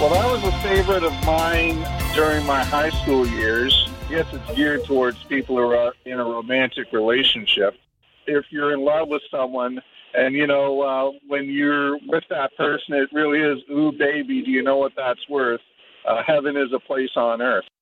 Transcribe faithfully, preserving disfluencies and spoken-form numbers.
Well, that was a favorite of mine during my high school years. I guess it's geared towards people who are in a romantic relationship. If you're in love with someone and, you know, uh, when you're with that person, it really is, ooh, baby, do you know what that's worth? Uh, heaven is a place on earth.